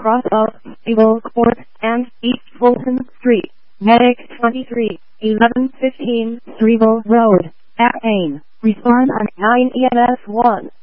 cross of Evil Court and East Fulton Street, Medic 23, 1115 Streevel Road, Aquitaine. Respond on 9 EMS 1.